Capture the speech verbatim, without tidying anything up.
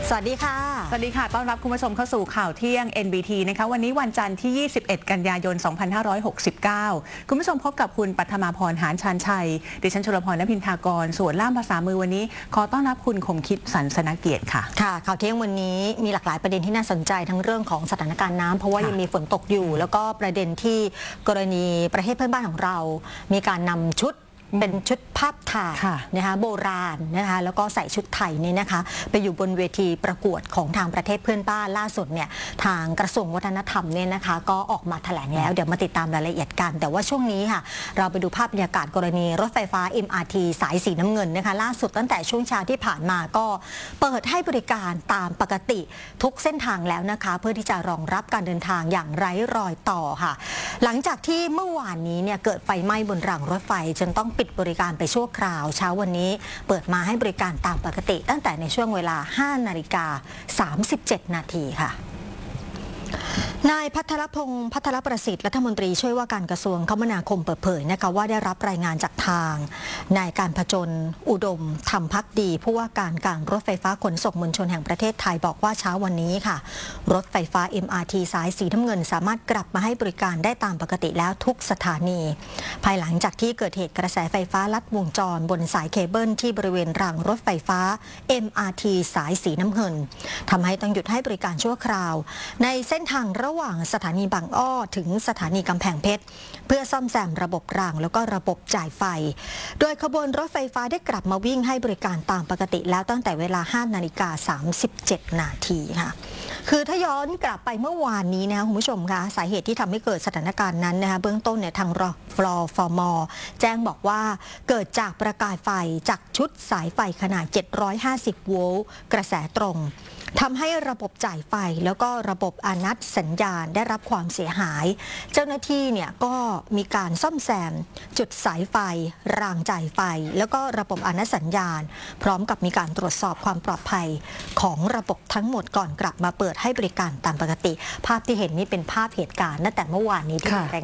สวัสดีค่ะสวัสดีค่ะต้อนรับคุณผู้ชมเข้าสู่ข่าวเที่ยง เอ็น บี ที นะคะวันนี้วันจันทร์ที่ ยี่สิบเอ็ด กันยายน สองพันห้าร้อยหกสิบเก้า คุณผู้ชมพบกับคุณปัทมาพร หานชานชัยดิฉันชลพร ณ พินทากรส่วนล่ามภาษามือวันนี้ขอต้อนรับคุณคมคิดสันสนเกียรติค่ะค่ะข่าวเที่ยงวันนี้มีหลากหลายประเด็นที่น่าสนใจทั้งเรื่องของสถานการณ์น้ำเพราะว่ายังมีฝนตกอยู่แล้วก็ประเด็นที่กรณีประเทศเพื่อนบ้านของเรามีการนำชุดเป็นชุดภาพถ่ายนะคะโบราณนะคะแล้วก็ใส่ชุดไทยนี่นะคะไปอยู่บนเวทีประกวดของทางประเทศเพื่อนบ้านล่าสุดเนี่ยทางกระทรวงวัฒนธรรมเนี่ยนะคะก็ออกมาแถลงแล้วเดี๋ยวมาติดตามรายละเอียดกันแต่ว่าช่วงนี้ค่ะเราไปดูภาพบรรยากาศกรณีรถไฟฟ้า เอ็ม อาร์ ที สายสีน้ำเงินนะคะล่าสุดตั้งแต่ช่วงเช้าที่ผ่านมาก็เปิดให้บริการตามปกติทุกเส้นทางแล้วนะคะเพื่อที่จะรองรับการเดินทางอย่างไร้รอยต่อค่ะหลังจากที่เมื่อวานนี้เนี่ยเกิดไฟไหม้บนรางรถไฟจนต้องปิดบริการไปชั่วคราวเช้าวันนี้เปิดมาให้บริการตามปกติตั้งแต่ในช่วงเวลา ห้านาฬิกาสามสิบเจ็ดนาทีค่ะนายพัทรพงศ์พัทรประสิทธิ์รัฐมนตรีช่วยว่าการกระทรวงคมนาคมเปิดเผยนะคะว่าได้รับรายงานจากทางนายการผจญอุดมธรรมภักดีผู้ว่าการการรถไฟฟ้าขนส่งมวลชนแห่งประเทศไทยบอกว่าเช้าวันนี้ค่ะรถไฟฟ้า เอ็ม อาร์ ที สายสีน้ำเงินสามารถกลับมาให้บริการได้ตามปกติแล้วทุกสถานีภายหลังจากที่เกิดเหตุกระแสไฟฟ้าลัดวงจรบนสายเคเบิลที่บริเวณรางรถไฟฟ้า เอ็ม อาร์ ที สายสีน้ำเงินทำให้ต้องหยุดให้บริการชั่วคราวในเส้นทางระหว่างสถานีบางอ้อถึงสถานีกำแพงเพชรเพื่อซ่อมแซมระบบรางแล้วก็ระบบจ่ายไฟโดยขบวนรถไฟฟ้าได้กลับมาวิ่งให้บริการตามปกติแล้วตั้งแต่เวลา ห้านาฬิกาสามสิบเจ็ดนาทีค่ะคือถ้าย้อนกลับไปเมื่อวานนี้นะคะคุณผู้ชมคะสาเหตุที่ทำให้เกิดสถานการณ์นั้นนะคะเบื้องต้นเนี่ยทางรฟลฟมแจ้งบอกว่าเกิดจากประกายไฟจากชุดสายไฟขนาดเจ็ดร้อยห้าสิบโวลต์กระแสตรงทำให้ระบบจ่ายไฟแล้วก็ระบบอานัตสัญญาณได้รับความเสียหายเจ้าหน้าที่เนี่ยก็มีการซ่อมแซมจุดสายไฟรางจ่ายไฟแล้วก็ระบบอานัตสัญญาณพร้อมกับมีการตรวจสอบความปลอดภัยของระบบทั้งหมดก่อนกลับมาเปิดให้บริการตามปกติภาพที่เห็นนี่เป็นภาพเหตุการณ์ตั้งแต่เมื่อวานนี้ที่